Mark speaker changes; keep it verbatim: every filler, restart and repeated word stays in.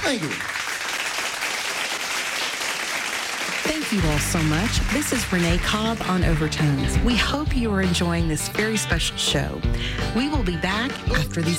Speaker 1: Thank you.
Speaker 2: Thank you all so much. This is Renee Cobb on Overtones. We hope you are enjoying this very special show. We will be back after these